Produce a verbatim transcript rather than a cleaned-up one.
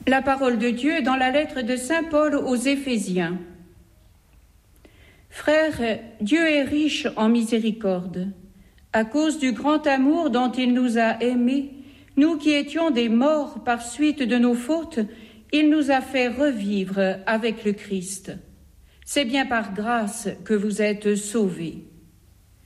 La parole de Dieu dans la lettre de saint Paul aux Éphésiens. Frères, Dieu est riche en miséricorde. À cause du grand amour dont il nous a aimés, nous qui étions des morts par suite de nos fautes, il nous a fait revivre avec le Christ. C'est bien par grâce que vous êtes sauvés.